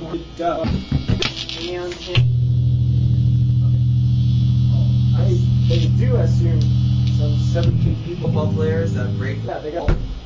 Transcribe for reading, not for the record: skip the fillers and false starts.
Duh. They do assume some 17 people. Football players that break. Yeah, they got.